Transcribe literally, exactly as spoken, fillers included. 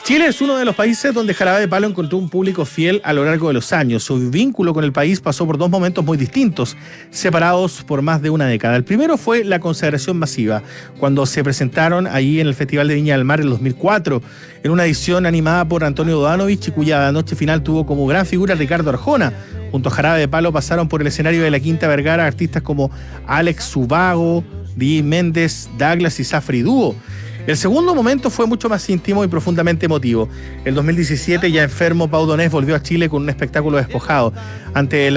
Chile es uno de los países donde Jarabe de Palo encontró un público fiel a lo largo de los años. Su vínculo con el país pasó por dos momentos muy distintos, separados por más de una década. El primero fue la consagración masiva, cuando se presentaron allí en el Festival de Viña del Mar en el dos mil cuatro, en una edición animada por Antonio Dodanovich y cuya noche final tuvo como gran figura Ricardo Arjona. Junto a Jarabe de Palo pasaron por el escenario de la Quinta Vergara artistas como Alex Subago, Di Méndez, Douglas y Safri Dúo. El segundo momento fue mucho más íntimo y profundamente emotivo. El dos mil diecisiete, ya enfermo, Pau Donés volvió a Chile con un espectáculo despojado. Ante la